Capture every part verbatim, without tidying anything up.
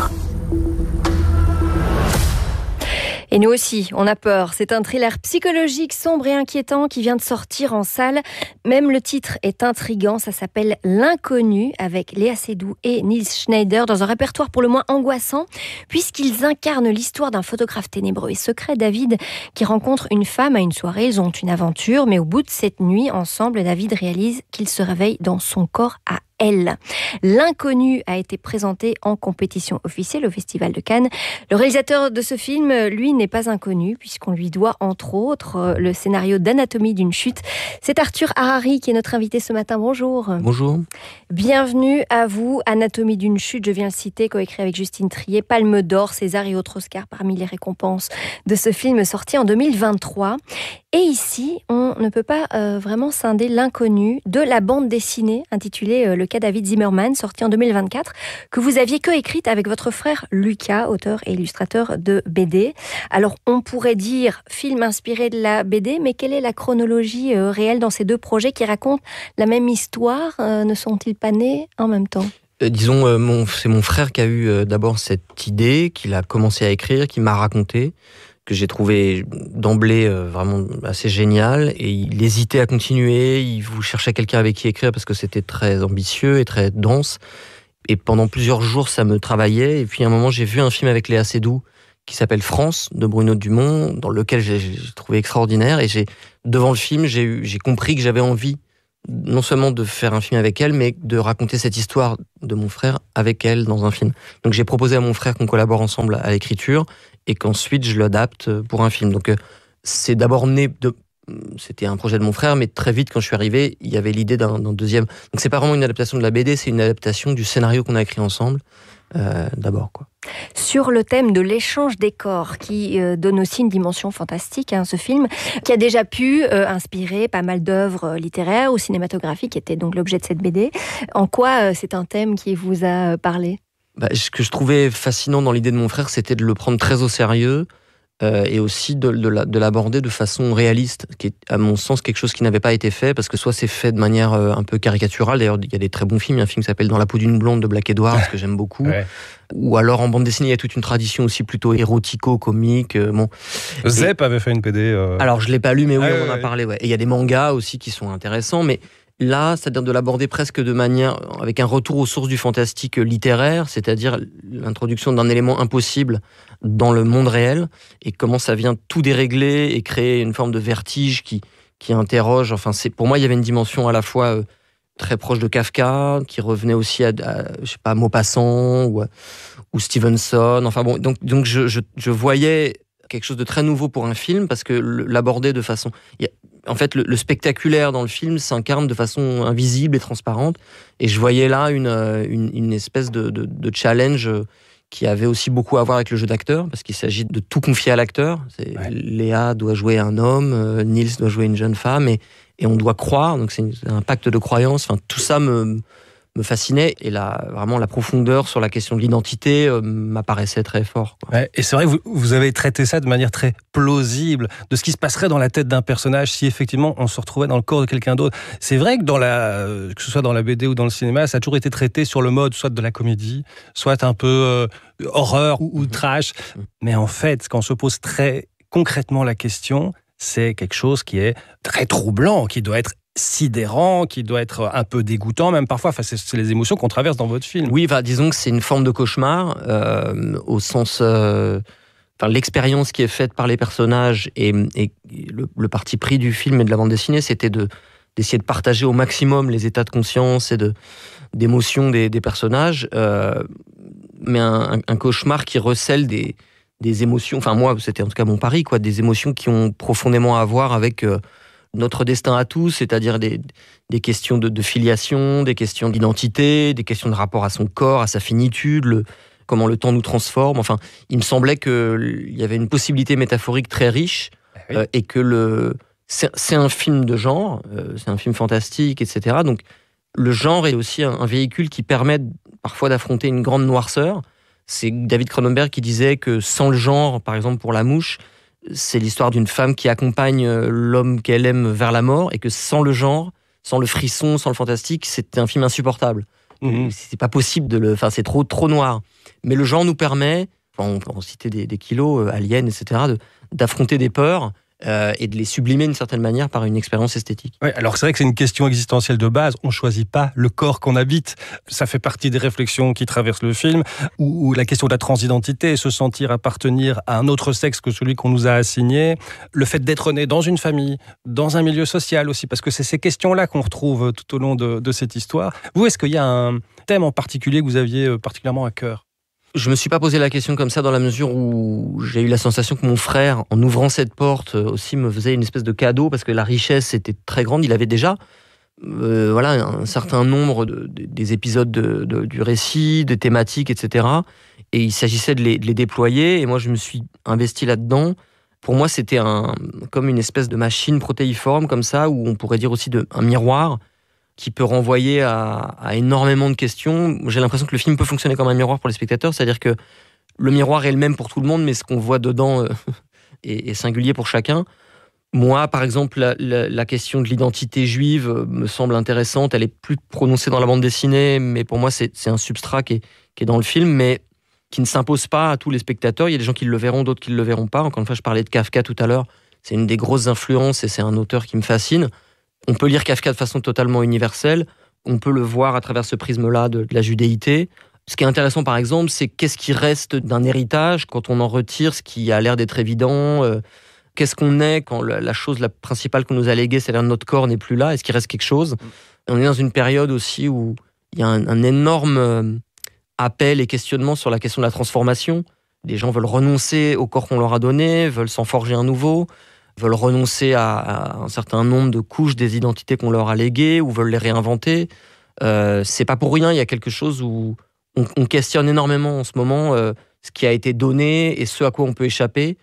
Et nous aussi, on a peur. C'est un thriller psychologique sombre et inquiétant qui vient de sortir en salle. Même le titre est intriguant. Ça s'appelle L'Inconnu, avec Léa Seydoux et Nils Schneider, dans un répertoire pour le moins angoissant, puisqu'ils incarnent l'histoire d'un photographe ténébreux et secret, David, qui rencontre une femme à une soirée. Ils ont une aventure, mais au bout de cette nuit, ensemble, David réalise qu'il se réveille dans son corps à elle. L'Inconnu a été présenté en compétition officielle au Festival de Cannes. Le réalisateur de ce film, lui, n'est pas inconnu, puisqu'on lui doit, entre autres, le scénario d'Anatomie d'une chute. C'est Arthur Harari qui est notre invité ce matin. Bonjour. Bonjour. Bienvenue à vous. Anatomie d'une chute, je viens le citer, coécrit avec Justine Triet, Palme d'Or, César et autres Oscars parmi les récompenses de ce film sorti en deux mille vingt-trois. Et ici, on ne peut pas euh, vraiment scinder l'inconnu de la bande dessinée intitulée euh, Le cas David Zimmerman, sortie en deux mille vingt-quatre, que vous aviez coécrite avec votre frère Lucas, auteur et illustrateur de B D. Alors, on pourrait dire film inspiré de la B D, mais quelle est la chronologie euh, réelle dans ces deux projets qui racontent la même histoire? euh, Ne sont-ils pas nés en même temps? Euh, disons, euh, mon, c'est mon frère qui a eu euh, d'abord cette idée, qu'il a commencé à écrire, qui m'a raconté, que j'ai trouvé d'emblée euh, vraiment assez génial, et il hésitait à continuer, il cherchait quelqu'un avec qui écrire parce que c'était très ambitieux et très dense, et pendant plusieurs jours ça me travaillait, et puis à un moment j'ai vu un film avec Léa Seydoux qui s'appelle France, de Bruno Dumont, dans lequel j'ai, j'ai trouvé extraordinaire, et j'ai, devant le film, j'ai, eu, j'ai compris que j'avais envie non seulement de faire un film avec elle, mais de raconter cette histoire de mon frère avec elle dans un film. Donc j'ai proposé à mon frère qu'on collabore ensemble à l'écriture et qu'ensuite je l'adapte pour un film. Donc euh, c'est d'abord né de... C'était un projet de mon frère, mais très vite, quand je suis arrivé, il y avait l'idée d'un, d'un deuxième. Donc c'est pas vraiment une adaptation de la B D, c'est une adaptation du scénario qu'on a écrit ensemble, euh, d'abord, quoi. Sur le thème de l'échange des corps, qui euh, donne aussi une dimension fantastique, hein, ce film, qui a déjà pu euh, inspirer pas mal d'œuvres littéraires ou cinématographiques, qui étaient donc l'objet de cette B D. En quoi euh, c'est un thème qui vous a parlé ? Bah, ce que je trouvais fascinant dans l'idée de mon frère, c'était de le prendre très au sérieux, euh, et aussi de, de, la, de l'aborder de façon réaliste, qui est à mon sens quelque chose qui n'avait pas été fait, parce que soit c'est fait de manière euh, un peu caricaturale, d'ailleurs il y a des très bons films, il y a un film qui s'appelle Dans la peau d'une blonde de Black Edwards, que j'aime beaucoup, ouais. Ou alors en bande dessinée il y a toute une tradition aussi plutôt érotico-comique. Euh, bon. Zep et... avait fait une B D. Euh... Alors je ne l'ai pas lu, mais oui, ah, on en ouais, a ouais. parlé. Ouais. Et il y a des mangas aussi qui sont intéressants, mais là, c'est-à-dire de l'aborder presque de manière, avec un retour aux sources du fantastique littéraire, c'est-à-dire l'introduction d'un élément impossible dans le monde réel, et comment ça vient tout dérégler et créer une forme de vertige qui, qui interroge. Enfin, c'est, pour moi, il y avait une dimension à la fois euh, très proche de Kafka, qui revenait aussi à, à je sais pas, Maupassant ou, ou Stevenson. Enfin bon, donc, donc je, je, je voyais quelque chose de très nouveau pour un film, parce que l'aborder de façon... Il y a, en fait, le, le spectaculaire dans le film s'incarne de façon invisible et transparente. Et je voyais là une, une, une espèce de, de, de challenge qui avait aussi beaucoup à voir avec le jeu d'acteur, parce qu'il s'agit de tout confier à l'acteur. C'est, ouais. Léa doit jouer un homme, euh, Nils doit jouer une jeune femme, et, et on doit croire. Donc c'est, une, c'est un pacte de croyance. Enfin, tout ça me... me fascinait, et la, vraiment la profondeur sur la question de l'identité euh, m'apparaissait très fort, quoi. Ouais, et c'est vrai que vous, vous avez traité ça de manière très plausible, de ce qui se passerait dans la tête d'un personnage si effectivement on se retrouvait dans le corps de quelqu'un d'autre. C'est vrai que, dans la, que ce soit dans la B D ou dans le cinéma, ça a toujours été traité sur le mode soit de la comédie, soit un peu euh, horreur ou, ou trash. Mais en fait, quand on se pose très concrètement la question, c'est quelque chose qui est très troublant, qui doit être sidérant, qui doit être un peu dégoûtant même parfois. Enfin, c'est, c'est les émotions qu'on traverse dans votre film. Oui, bah, disons que c'est une forme de cauchemar euh, au sens... Euh, enfin, l'expérience qui est faite par les personnages et, et le, le parti pris du film et de la bande dessinée, c'était de, d'essayer de partager au maximum les états de conscience et de, d'émotion des, des personnages, euh, mais un, un cauchemar qui recèle des, des émotions... Enfin, moi, c'était en tout cas mon pari, quoi, des émotions qui ont profondément à voir avec... Euh, notre destin à tous, c'est-à-dire des, des questions de, de filiation, des questions d'identité, des questions de rapport à son corps, à sa finitude, le, comment le temps nous transforme. Enfin, il me semblait qu'il y avait une possibilité métaphorique très riche, oui. euh, et que le, c'est, c'est un film de genre, euh, c'est un film fantastique, et cetera. Donc, le genre est aussi un, un véhicule qui permet parfois d'affronter une grande noirceur. C'est David Cronenberg qui disait que sans le genre, par exemple pour La Mouche, c'est l'histoire d'une femme qui accompagne l'homme qu'elle aime vers la mort, et que sans le genre, sans le frisson, sans le fantastique, c'est un film insupportable. Mmh. C'est pas possible de le... Enfin, c'est trop, trop noir. Mais le genre nous permet, enfin, on peut en citer des, des kilos, euh, Alien, et cetera, de, d'affronter des peurs euh, et de les sublimer d'une certaine manière par une expérience esthétique. Ouais, alors c'est vrai que c'est une question existentielle de base. On choisit pas le corps qu'on habite. Ça fait partie des réflexions qui traversent le film, ou, ou la question de la transidentité, se sentir appartenir à un autre sexe que celui qu'on nous a assigné. Le fait d'être né dans une famille, dans un milieu social aussi, parce que c'est ces questions-là qu'on retrouve tout au long de, de cette histoire. Vous, est-ce qu'il y a un thème en particulier que vous aviez particulièrement à cœur ? Je me suis pas posé la question comme ça dans la mesure où j'ai eu la sensation que mon frère, en ouvrant cette porte, aussi me faisait une espèce de cadeau parce que la richesse était très grande. Il avait déjà euh, voilà, un certain nombre de, de, des épisodes de, de, du récit, des thématiques, et cetera. Et il s'agissait de les, de les déployer. Et moi, je me suis investi là-dedans. Pour moi, c'était un, comme une espèce de machine protéiforme comme ça, où on pourrait dire aussi de, un miroir qui peut renvoyer à, à énormément de questions. J'ai l'impression que le film peut fonctionner comme un miroir pour les spectateurs, c'est-à-dire que le miroir est le même pour tout le monde, mais ce qu'on voit dedans euh, est, est singulier pour chacun. Moi, par exemple, la, la, la question de l'identité juive me semble intéressante. Elle est plus prononcée dans la bande dessinée, mais pour moi, c'est, c'est un substrat qui est, qui est dans le film, mais qui ne s'impose pas à tous les spectateurs. Il y a des gens qui le verront, d'autres qui ne le verront pas. Encore une fois, je parlais de Kafka tout à l'heure. C'est une des grosses influences et c'est un auteur qui me fascine. On peut lire Kafka de façon totalement universelle, on peut le voir à travers ce prisme-là de, de la judéité. Ce qui est intéressant, par exemple, c'est qu'est-ce qui reste d'un héritage quand on en retire ce qui a l'air d'être évident. Euh, qu'est-ce qu'on est quand la, la chose la principale qu'on nous a léguée, c'est-à-dire notre corps, n'est plus là. Est-ce qu'il reste quelque chose ? On est dans une période aussi où il y a un, un énorme euh, appel et questionnement sur la question de la transformation. Les gens veulent renoncer au corps qu'on leur a donné, veulent s'en forger un nouveau, veulent renoncer à, à un certain nombre de couches des identités qu'on leur a léguées ou veulent les réinventer. Euh, c'est pas pour rien, il y a quelque chose où on, on questionne énormément en ce moment euh, ce qui a été donné et ce à quoi on peut échapper,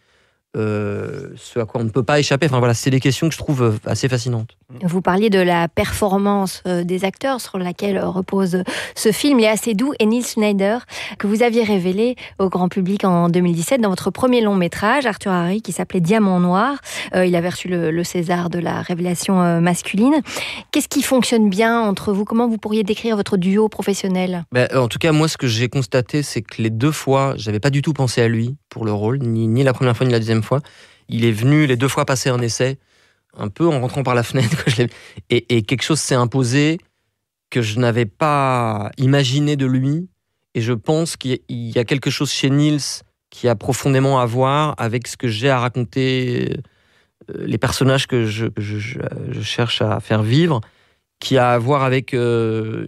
euh, ce à quoi on ne peut pas échapper. Enfin voilà, c'est des questions que je trouve assez fascinantes. Vous parliez de la performance des acteurs sur laquelle repose ce film, Léa Seydoux et Nils Schneider, que vous aviez révélé au grand public en deux mille dix-sept dans votre premier long métrage, Arthur Harry, qui s'appelait Diamant Noir. Euh, il avait reçu le, le César de la révélation euh, masculine. Qu'est-ce qui fonctionne bien entre vous ? Comment vous pourriez décrire votre duo professionnel ? Ben, en tout cas, moi, ce que j'ai constaté, c'est que les deux fois, j'avais pas du tout pensé à lui pour le rôle, ni, ni la première fois ni la deuxième fois. Il est venu les deux fois passer un essai, un peu en rentrant par la fenêtre, que je l'ai... Et, et quelque chose s'est imposé que je n'avais pas imaginé de lui. Et je pense qu'il y a quelque chose chez Nils qui a profondément à voir avec ce que j'ai à raconter, les personnages que je, je, je, je cherche à faire vivre, qui a à voir avec, euh,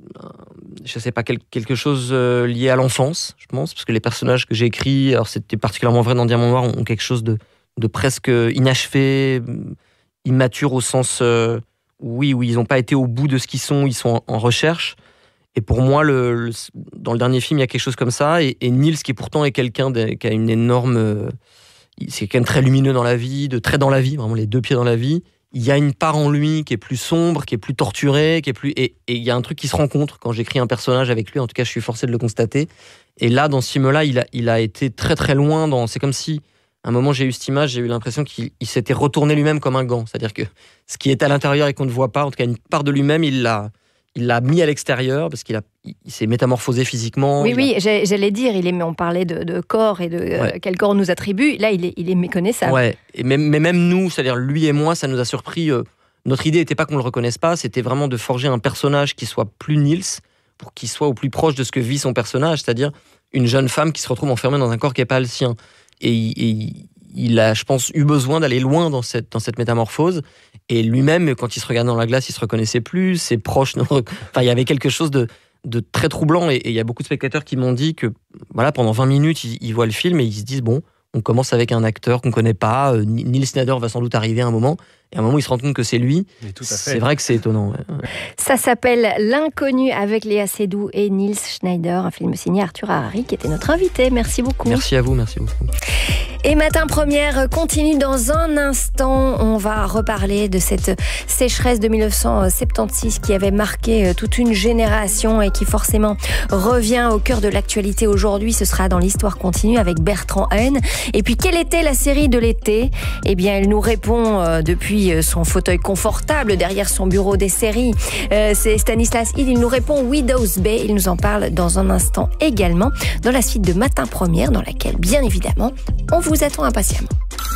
je sais pas, quelque chose lié à l'enfance, je pense, parce que les personnages que j'ai écrits, alors c'était particulièrement vrai dans Diamant Noir, ont quelque chose de, de presque inachevé, immature au sens, euh, oui, où ils n'ont pas été au bout de ce qu'ils sont, ils sont en, en recherche. Et pour moi, le, le, dans le dernier film, il y a quelque chose comme ça. Et, et Nils, qui pourtant est quelqu'un de, qui a une énorme... Euh, c'est quelqu'un de très lumineux dans la vie, de très dans la vie, vraiment les deux pieds dans la vie. Il y a une part en lui qui est plus sombre, qui est plus torturée, qui est plus... Et, et il y a un truc qui se rencontre quand j'écris un personnage avec lui. En tout cas, je suis forcé de le constater. Et là, dans ce film-là, il a, il a été très très loin dans... C'est comme si... À un moment, j'ai eu cette image, j'ai eu l'impression qu'il il s'était retourné lui-même comme un gant. C'est-à-dire que ce qui est à l'intérieur et qu'on ne voit pas, en tout cas une part de lui-même, il l'a, il l'a mis à l'extérieur parce qu'il a, il s'est métamorphosé physiquement. Oui, oui, a... j'allais dire, il est, on parlait de, de corps et de ouais. euh, quel corps on nous attribue. Là, il est, il est méconnaissable. Ouais, et même, mais même nous, c'est-à-dire lui et moi, ça nous a surpris. Euh, notre idée n'était pas qu'on le reconnaisse pas, c'était vraiment de forger un personnage qui soit plus Nils, pour qu'il soit au plus proche de ce que vit son personnage, c'est-à-dire une jeune femme qui se retrouve enfermée dans un corps qui n'est pas le sien. Et, et il a, je pense, eu besoin d'aller loin dans cette, dans cette métamorphose. Et lui-même, quand il se regardait dans la glace, il se reconnaissait plus. Ses proches, enfin, il y avait quelque chose de, de très troublant. Et il y a beaucoup de spectateurs qui m'ont dit que, voilà, pendant vingt minutes, ils, ils voient le film et ils se disent, bon, on commence avec un acteur qu'on connaît pas. Euh, Nils Schneider va sans doute arriver à un moment. Et à un moment, ils se rendent compte que c'est lui. Tout à fait. C'est vrai que c'est étonnant. Ouais. Ça s'appelle L'inconnu avec Léa Seydoux et Nils Schneider, un film signé Arthur Harry, qui était notre invité. Merci beaucoup. Merci à vous, merci beaucoup. Et Matin Première continue dans un instant. On va reparler de cette sécheresse de dix-neuf cent soixante-seize qui avait marqué toute une génération et qui forcément revient au cœur de l'actualité aujourd'hui. Ce sera dans l'Histoire continue avec Bertrand Haine. Et puis, quelle était la série de l'été ? Eh bien, elle nous répond depuis depuis son fauteuil confortable derrière son bureau des séries. Euh, c'est Stanislas Hill, il nous répond Widow's Bay, il nous en parle dans un instant également, dans la suite de Matin Première, dans laquelle, bien évidemment, on vous attend impatiemment.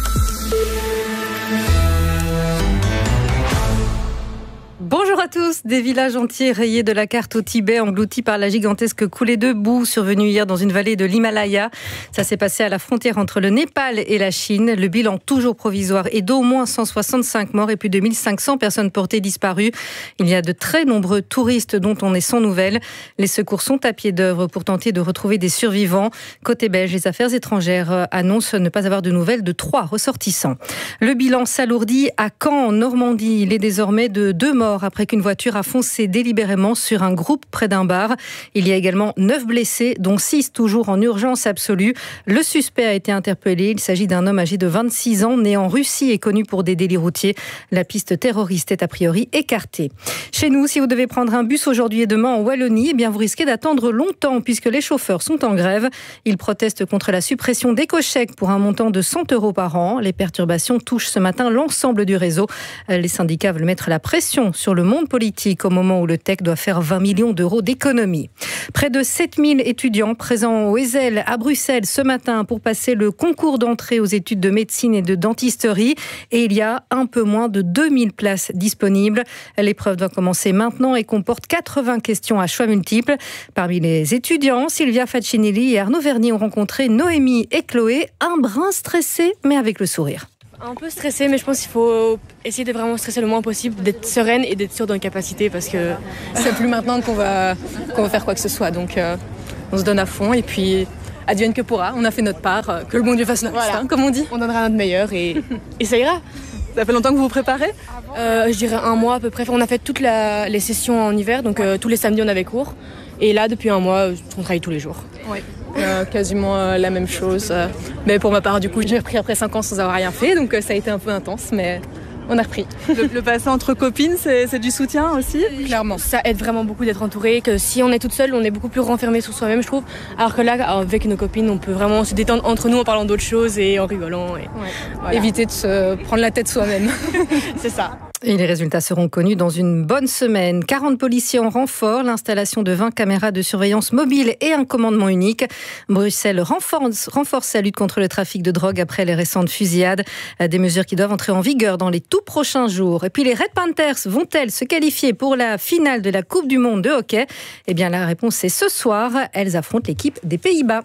Bonjour à tous. Des villages entiers rayés de la carte au Tibet, engloutis par la gigantesque coulée de boue survenue hier dans une vallée de l'Himalaya. Ça s'est passé à la frontière entre le Népal et la Chine. Le bilan toujours provisoire est d'au moins cent soixante-cinq morts et plus de mille cinq cents personnes portées disparues. Il y a de très nombreux touristes dont on est sans nouvelles. Les secours sont à pied d'œuvre pour tenter de retrouver des survivants. Côté belge, les affaires étrangères annoncent ne pas avoir de nouvelles de trois ressortissants. Le bilan s'alourdit à Caen, en Normandie. Il est désormais de deux morts après qu'une voiture a foncé délibérément sur un groupe près d'un bar. Il y a également neuf blessés, dont six toujours en urgence absolue. Le suspect a été interpellé. Il s'agit d'un homme âgé de vingt-six ans, né en Russie et connu pour des délits routiers. La piste terroriste est a priori écartée. Chez nous, si vous devez prendre un bus aujourd'hui et demain en Wallonie, eh bien vous risquez d'attendre longtemps puisque les chauffeurs sont en grève. Ils protestent contre la suppression d'éco-chèques pour un montant de cent euros par an. Les perturbations touchent ce matin l'ensemble du réseau. Les syndicats veulent mettre la pression sur le monde politique au moment où le T E C doit faire vingt millions d'euros d'économies. Près de sept mille étudiants présents au Ezel à Bruxelles ce matin pour passer le concours d'entrée aux études de médecine et de dentisterie. Et il y a un peu moins de deux mille places disponibles. L'épreuve doit commencer maintenant et comporte quatre-vingts questions à choix multiples. Parmi les étudiants, Sylvia Facinelli et Arnaud Verny ont rencontré Noémie et Chloé, un brin stressé mais avec le sourire. Un peu stressée, mais je pense qu'il faut essayer de vraiment stresser le moins possible, d'être sereine et d'être sûre de nos capacités parce que c'est plus maintenant qu'on va, qu'on va faire quoi que ce soit. Donc euh, on se donne à fond et puis advienne que pourra, on a fait notre part, euh, que le bon Dieu fasse le reste, voilà. hein, comme on dit. On donnera notre meilleur et, et ça ira. Ça fait longtemps que vous vous préparez ? euh, Je dirais un mois à peu près. On a fait toutes la, les sessions en hiver, donc euh, tous les samedis on avait cours. Et là, depuis un mois, on travaille tous les jours. Oui. Euh, quasiment euh, la même chose. Euh, mais pour ma part, du coup, j'ai repris après cinq ans sans avoir rien fait, donc euh, ça a été un peu intense, mais on a repris. Le, le passé entre copines, c'est, c'est du soutien aussi ? Clairement. Ça aide vraiment beaucoup d'être entouré, que si on est toute seule, on est beaucoup plus renfermé sur soi-même, je trouve. Alors que là, avec nos copines, on peut vraiment se détendre entre nous en parlant d'autres choses et en rigolant. Et, ouais. voilà. Éviter de se prendre la tête soi-même. C'est ça. Et les résultats seront connus dans une bonne semaine. quarante policiers en renfort, l'installation de vingt caméras de surveillance mobile et un commandement unique. Bruxelles renforce, renforce sa lutte contre le trafic de drogue après les récentes fusillades. Des mesures qui doivent entrer en vigueur dans les tout prochains jours. Et puis les Red Panthers vont-elles se qualifier pour la finale de la Coupe du Monde de hockey ? Eh bien la réponse est ce soir. Elles affrontent l'équipe des Pays-Bas.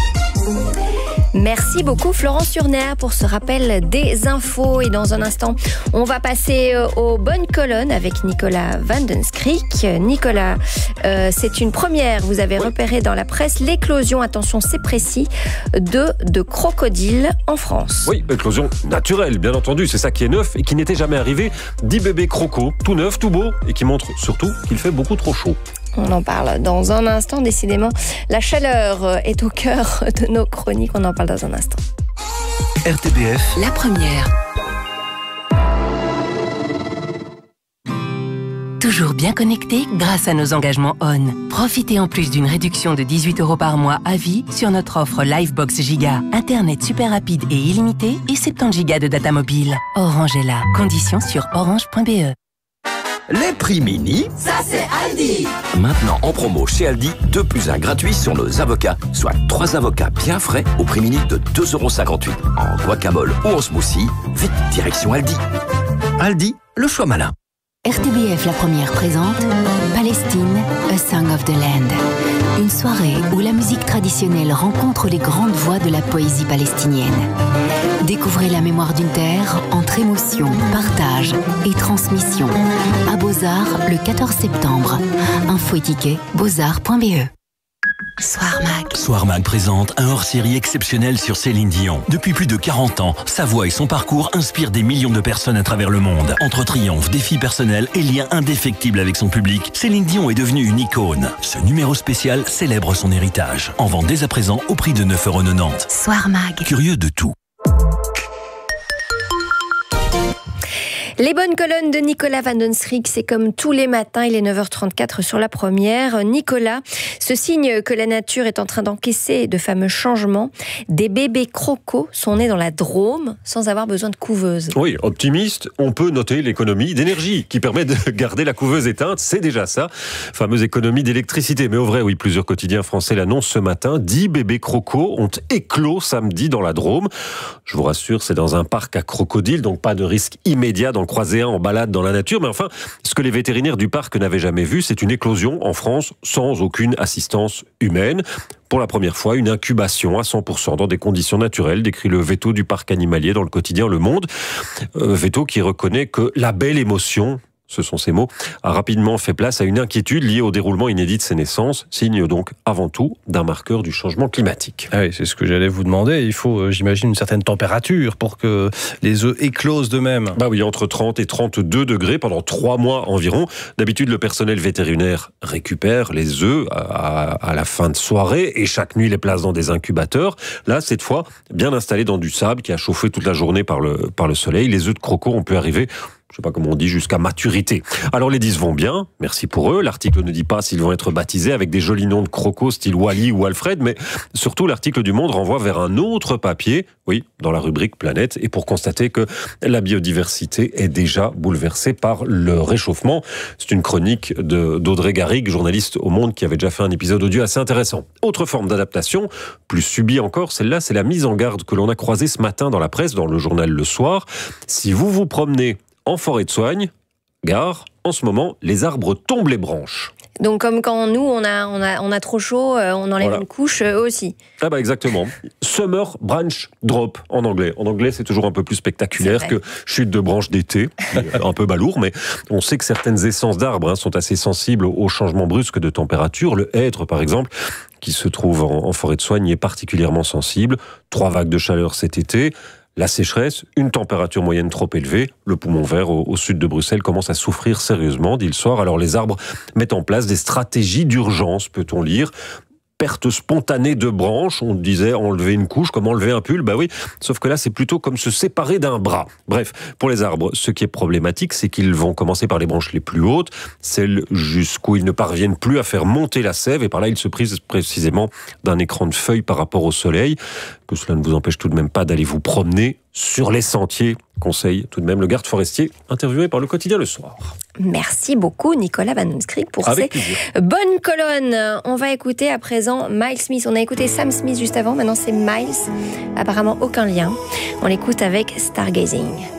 Merci beaucoup Florence Surner pour ce rappel des infos. Et dans un instant, on va passer aux bonnes colonnes avec Nicolas Vandenskrik. Nicolas, euh, c'est une première. Vous avez oui. repéré dans la presse l'éclosion, attention c'est précis, de, de crocodiles en France. Oui, éclosion naturelle, bien entendu. C'est ça qui est neuf et qui n'était jamais arrivé. dix bébés crocos, tout neufs, tout beaux et qui montrent surtout qu'il fait beaucoup trop chaud. On en parle dans un instant. Décidément, la chaleur est au cœur de nos chroniques. On en parle dans un instant. R T B F, la première. Toujours bien connecté grâce à nos engagements O N. Profitez en plus d'une réduction de dix-huit euros par mois à vie sur notre offre Livebox Giga. Internet super rapide et illimité et soixante-dix gigas de data mobile. Orange est là. Conditions sur orange point b e. Les prix mini, ça c'est Aldi. Maintenant en promo chez Aldi, deux plus un gratuit sur nos avocats, soit trois avocats bien frais au prix mini de deux euros cinquante-huit. En guacamole ou en smoothie, vite direction Aldi. Aldi, le choix malin. R T B F La Première présente Palestine, A Song of the Land. Une soirée où la musique traditionnelle rencontre les grandes voix de la poésie palestinienne. Découvrez la mémoire d'une terre entre émotion, partage et transmission. À Beaux-Arts, le quatorze septembre. Info et ticket, beauxarts point b e. Soir Mag. Soir Mag présente un hors-série exceptionnel sur Céline Dion. Depuis plus de quarante ans, sa voix et son parcours inspirent des millions de personnes à travers le monde. Entre triomphes, défis personnels et liens indéfectibles avec son public, Céline Dion est devenue une icône. Ce numéro spécial célèbre son héritage. En vente dès à présent au prix de neuf euros quatre-vingt-dix. Soir Mag. Curieux de tout. Les bonnes colonnes de Nicolas Van Den Schrik, c'est comme tous les matins, il est neuf heures trente-quatre sur la première. Nicolas, ce signe que la nature est en train d'encaisser de fameux changements, des bébés crocos sont nés dans la Drôme sans avoir besoin de couveuse. Oui, optimiste, on peut noter l'économie d'énergie qui permet de garder la couveuse éteinte, c'est déjà ça. Fameuse économie d'électricité. Mais au vrai, oui, plusieurs quotidiens français l'annoncent ce matin. Dix bébés crocos ont éclos samedi dans la Drôme. Je vous rassure, c'est dans un parc à crocodiles, donc pas de risque immédiat d'en croiser un en balade dans la nature. Mais enfin, ce que les vétérinaires du parc n'avaient jamais vu, c'est une éclosion en France sans aucune assistance humaine. Pour la première fois, une incubation à cent pour cent dans des conditions naturelles, décrit le veto du parc animalier dans le quotidien Le Monde. Euh, veto qui reconnaît que la belle émotion, ce sont ces mots, a rapidement fait place à une inquiétude liée au déroulement inédit de ces naissances, signe donc avant tout d'un marqueur du changement climatique. Ah oui, c'est ce que j'allais vous demander. Il faut, j'imagine, une certaine température pour que les œufs éclosent d'eux-mêmes. Bah oui, entre trente et trente-deux degrés pendant trois mois environ. D'habitude, le personnel vétérinaire récupère les œufs à, à la fin de soirée et chaque nuit les place dans des incubateurs. Là, cette fois, bien installés dans du sable qui a chauffé toute la journée par le, par le soleil, les œufs de croco ont pu arriver, je sais pas comment on dit, jusqu'à maturité. Alors les dix vont bien, merci pour eux. L'article ne dit pas s'ils vont être baptisés avec des jolis noms de crocos style Wally ou Alfred, mais surtout l'article du Monde renvoie vers un autre papier, oui, dans la rubrique Planète, et pour constater que la biodiversité est déjà bouleversée par le réchauffement. C'est une chronique de, d'Audrey Garrigue, journaliste au Monde, qui avait déjà fait un épisode audio assez intéressant. Autre forme d'adaptation, plus subie encore, celle-là, c'est la mise en garde que l'on a croisée ce matin dans la presse, dans le journal Le Soir. Si vous vous promenez en forêt de Soignes, gare, en ce moment, les arbres tombent les branches. Donc comme quand nous, on a, on a, on a trop chaud, euh, on enlève voilà. une couche euh, aussi. Ah bah exactement. Summer branch drop en anglais. En anglais, c'est toujours un peu plus spectaculaire que chute de branche d'été. Un peu balourd, mais on sait que certaines essences d'arbres hein, sont assez sensibles aux changements brusques de température. Le hêtre, par exemple, qui se trouve en, en forêt de Soignes, est particulièrement sensible. Trois vagues de chaleur cet été. La sécheresse, une température moyenne trop élevée, le poumon vert au, au sud de Bruxelles commence à souffrir sérieusement, dit Le Soir. Alors les arbres mettent en place des stratégies d'urgence, peut-on lire. Perte spontanée de branches, on disait enlever une couche, comme enlever un pull, bah oui, sauf que là c'est plutôt comme se séparer d'un bras. Bref, pour les arbres, ce qui est problématique, c'est qu'ils vont commencer par les branches les plus hautes, celles jusqu'où ils ne parviennent plus à faire monter la sève, et par là ils se prisent précisément d'un écran de feuilles par rapport au soleil, que cela ne vous empêche tout de même pas d'aller vous promener sur les sentiers, conseille tout de même le garde forestier, interviewé par le quotidien Le Soir. Merci beaucoup Nicolas Van Den Schrik pour Avec ces plaisir. bonnes colonnes. On va écouter à présent Miles Smith. On a écouté Sam Smith juste avant, maintenant c'est Miles. Apparemment aucun lien. On l'écoute avec Stargazing.